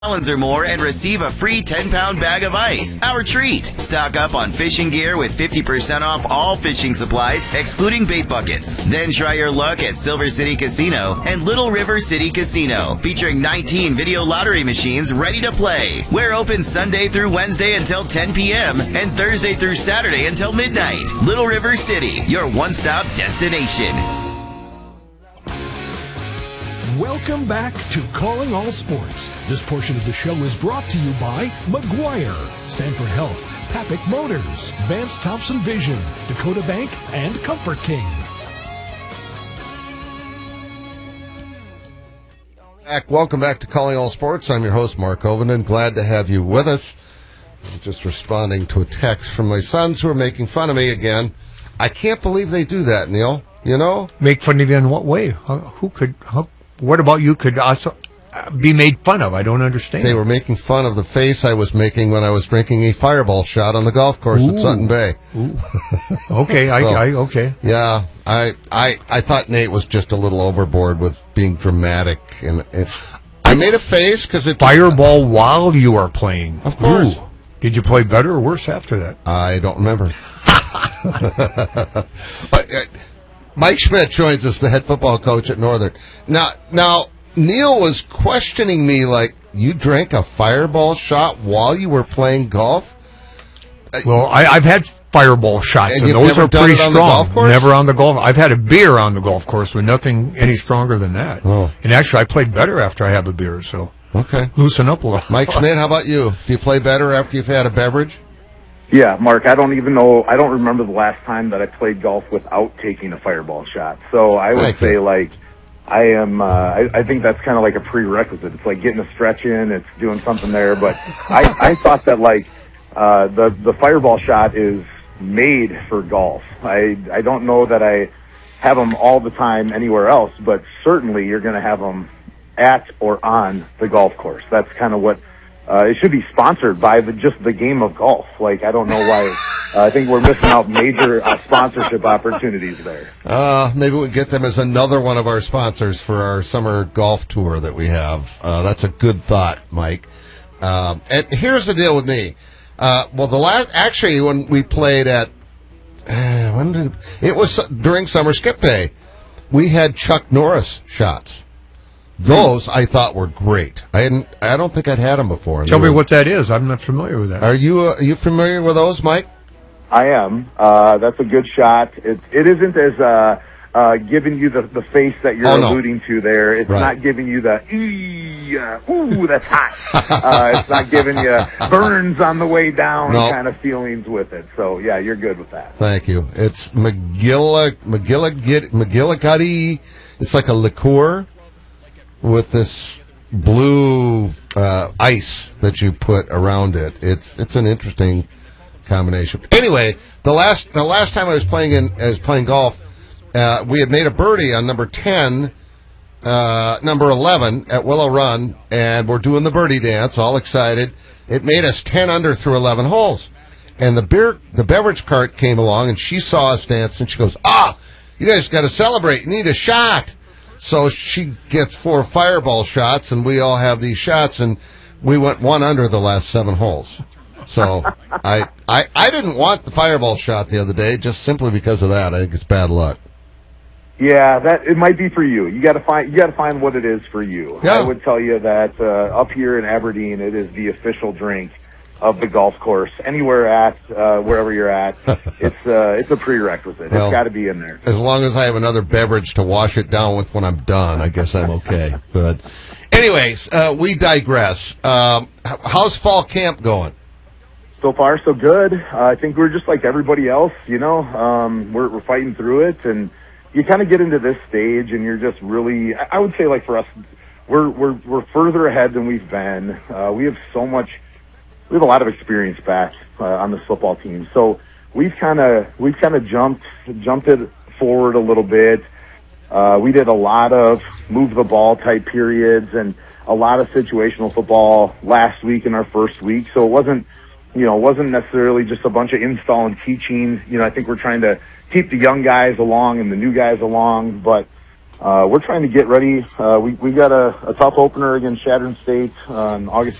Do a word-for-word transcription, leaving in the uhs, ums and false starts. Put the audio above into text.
Gallons or more and receive a free ten-pound bag of ice. Our treat. Stock up on fishing gear with fifty percent off all fishing supplies, excluding bait buckets. Then try your luck at Silver City Casino and Little River City Casino, featuring nineteen video lottery machines ready to play. We're open Sunday through Wednesday until ten p.m. and Thursday through Saturday until midnight. Little River City, your one-stop destination. Welcome back to Calling All Sports. This portion of the show is brought to you by McGuire, Sanford Health, Papik Motors, Vance Thompson Vision, Dakota Bank, and Comfort King. Back. Welcome back to Calling All Sports. I'm your host, Mark Ovenden. Glad to have you with us. I'm just responding to a text from my sons who are making fun of me again. I can't believe they do that, Neil. You know? Make fun of you in what way? How, who could... How, what about you could also be made fun of? I don't understand. They were making fun of the face I was making when I was drinking a fireball shot on the golf course Ooh. at Sutton Bay. Ooh. Okay, so, I, I okay. Yeah, I, I I thought Nate was just a little overboard with being dramatic, and, and I made a face because it fireball while you are playing. Of course. Ooh. Did you play better or worse after that? I don't remember. But, uh, Mike Schmidt joins us, the head football coach at Northern. Now, now Neil was questioning me like, you drank a fireball shot while you were playing golf? Well, I, I've had fireball shots, and, and those are pretty strong. On never on the golf. I've had a beer on the golf course, but nothing any stronger than that. Oh. And actually, I played better after I have a beer. So okay, loosen up a little. Mike Schmidt, how about you? Do you play better after you've had a beverage? Yeah, Mark, I don't even know, I don't remember the last time that I played golf without taking a fireball shot. So I would Thank say, you. like, I am, uh, I, I think that's kind of like a prerequisite. It's like getting a stretch in, it's doing something there. But I, I thought that, like, uh, the, the fireball shot is made for golf. I, I don't know that I have them all the time anywhere else, but certainly you're going to have them at or on the golf course. That's kind of what, Uh, it should be sponsored by the, just the game of golf. Like, I don't know why. Uh, I think we're missing out major uh, sponsorship opportunities there. Uh, maybe we get them as another one of our sponsors for our summer golf tour that we have. Uh, that's a good thought, Mike. Um, and here's the deal with me. Uh, well, the last, actually, when we played at, uh, when did, it was during summer skip day, we had Chuck Norris shots. Those I thought were great. I hadn't. I don't think I'd had them before. Tell they me were, what that is. I'm not familiar with that. Are you? Uh, are you familiar with those, Mike? I am. Uh, that's a good shot. It, it isn't as uh, uh, giving you the, the face that you're oh, no. alluding to there. It's right. not giving you the, ee, uh, ooh, that's hot. uh, it's not giving you burns on the way down no. kind of feelings with it. So, yeah, you're good with that. Thank you. It's McGillic, McGillic, McGillicuddy. It's like a liqueur with this blue uh, ice that you put around it. It's it's an interesting combination. Anyway, the last the last time I was playing in I was playing golf, uh, we had made a birdie on number ten, uh, number eleven at Willow Run, and we're doing the birdie dance, all excited. It made us ten under through eleven holes, and the beer the beverage cart came along, and she saw us dance, and she goes, "Ah, you guys got to celebrate! You need a shot." So she gets four fireball shots, and we all have these shots, and we went one under the last seven holes. So I, I I didn't want the fireball shot the other day, just simply because of that. I think it's bad luck. Yeah, that it might be for you. You got to find you got to find what it is for you. Yeah. I would tell you that uh, up here in Aberdeen, it is the official drink of the golf course. Anywhere at uh, wherever you're at, it's uh, it's a prerequisite. Well, it's got to be in there. As long as I have another beverage to wash it down with when I'm done, I guess I'm okay. But anyways, uh, we digress. Um, how's fall camp going? So far, so good. Uh, I think we're just like everybody else. You know, um, we're we're fighting through it, and you kind of get into this stage, and you're just really. I would say, like for us, we're we're we're further ahead than we've been. Uh, we have so much. We have a lot of experience back uh, on this football team, so we've kind of we've kind of jumped jumped it forward a little bit. Uh, we did a lot of move the ball type periods and a lot of situational football last week in our first week. So it wasn't, you know, it wasn't necessarily just a bunch of install and teaching. You know, I think we're trying to keep the young guys along and the new guys along, but uh, we're trying to get ready. Uh, we we got a, a tough opener against Chadron State on August